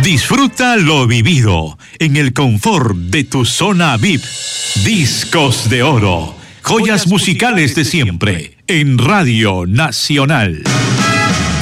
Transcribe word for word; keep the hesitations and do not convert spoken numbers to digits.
Disfruta lo vivido en el confort de tu zona V I P. Discos de Oro, joyas musicales de siempre en Radio Nacional.